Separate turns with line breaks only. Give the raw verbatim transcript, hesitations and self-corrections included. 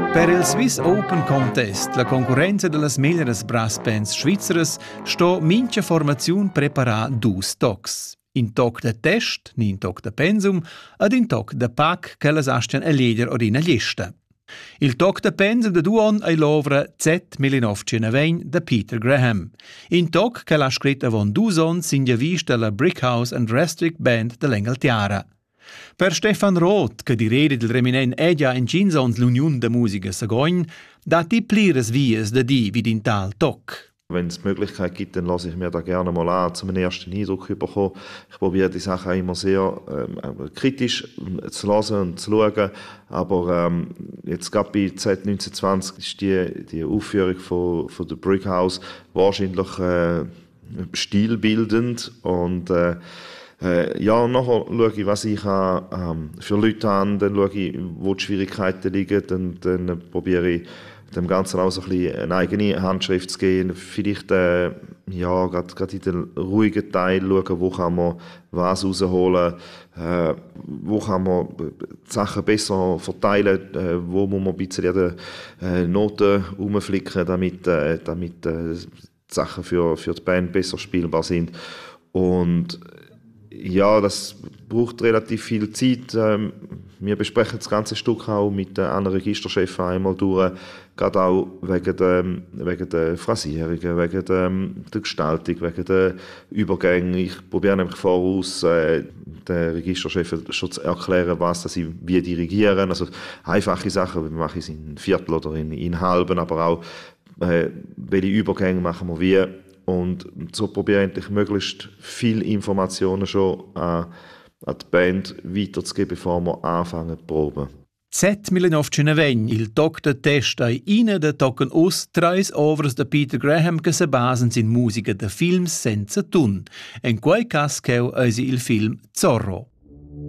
Per il Swiss Open Contest, la concorrenza delle migliori brass bands svizzeres, sto mincha formazione prepara dus tocs. In toc de test, in toc de pensum, ed in toc de pac che las astian a lieder o in a lista. Il toc de pensum de duon ai lovra Z millinovecentonovanta de Peter Graham. In toc che l'ha scritto avon duson sin gia vista la Brickhouse and Restrict Band de l'Engeltiara. Per Stefan Roth, che di rede del reminen è già in Ginsons l'Union de Musica Sagoin, da die plires vies de di vid in tal toc.
Wenn es die Möglichkeit gibt, dann lasse ich mir da gerne mal an, um einen ersten Eindruck zu bekommen. Ich probiere die Sachen immer sehr ähm, kritisch zu hören und zu schauen. Aber ähm, jetzt gerade bei Z neunzehnhundertzwanzig ist die, die Aufführung von, von der Brickhouse wahrscheinlich äh, stilbildend. Und äh, äh, ja, nachher schaue ich, was ich an, ähm, für Leute an, dann schaue ich, wo die Schwierigkeiten liegen, dann, dann probiere ich dem Ganzen auch so ein bisschen eine eigene Handschrift zu geben. Vielleicht äh, ja, gerade in den ruhigen Teil schauen, wo kann man was rausholen, äh, wo kann man die Sachen besser verteilen, äh, wo muss man ein bisschen an den äh, Noten rumflicken, damit, äh, damit äh, die Sachen für, für die Band besser spielbar sind. Und ja, das braucht relativ viel Zeit. Ähm, wir besprechen das ganze Stück auch mit den anderen Registerchefen einmal durch, gerade auch wegen der, wegen der Phrasierungen, wegen der, der Gestaltung, wegen der Übergänge. Ich probiere nämlich voraus, äh, den Registerchefen schon zu erklären, was sie wie dirigieren. Also einfache Sachen mache ich in Viertel oder in, in Halben, aber auch äh, welche Übergänge machen wir wie. Und so probiere ich endlich möglichst viele Informationen schon an, an die Band weiterzugeben, bevor wir anfangen zu proben.
Z millinovecentonovanta il toc de test ai ina de tocken us trais overs de Peter Graham che se basen in musica de films senza tun. En quei cas cheu eisi il film Zorro.